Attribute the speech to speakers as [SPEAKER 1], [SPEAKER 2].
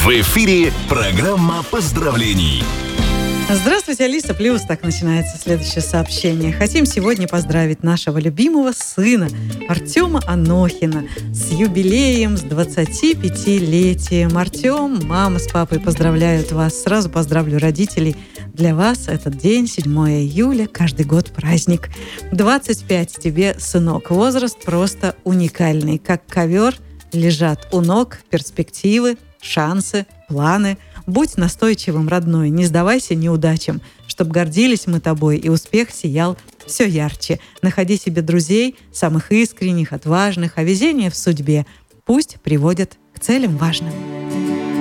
[SPEAKER 1] В эфире программа поздравлений.
[SPEAKER 2] Здравствуйте, Алиса Плюс. Так начинается следующее сообщение. Хотим сегодня поздравить нашего любимого сына Артема Анохина с юбилеем, с 25-летием. Артем, мама с папой поздравляют вас. Сразу поздравлю родителей. Для вас этот день, 7 июля, каждый год праздник. 25 тебе, сынок. Возраст просто уникальный. Как ковер лежат у ног перспективы, шансы, планы. Будь настойчивым, родной, не сдавайся неудачам, чтоб гордились мы тобой, и успех сиял все ярче. Находи себе друзей, самых искренних, отважных, а везение в судьбе пусть приводит к целям важным.